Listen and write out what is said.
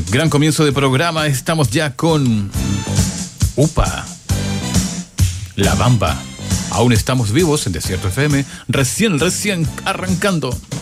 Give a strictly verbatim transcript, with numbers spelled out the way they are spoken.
Gran comienzo de programa. Estamos ya con Upa, La Bamba. Aún estamos vivos en Desierto F M. Recién, recién arrancando.